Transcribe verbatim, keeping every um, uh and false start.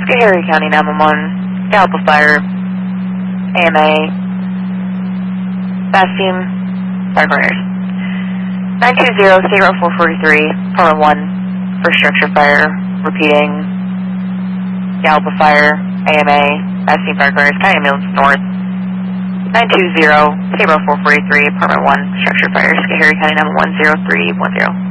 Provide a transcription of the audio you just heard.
Schoharie County nine one one, Gallup Fire, A M A, Fast Team, Fire Corners. nine two zero, State Route four forty-three, Department one, First Structure Fire, repeating, Gallup Fire, A M A, Fast Team, Fire Corners, County Ambulance North. nine two zero, State Route four forty-three, Department one, Structure Fire, Schoharie County nine one one, zero three one zero.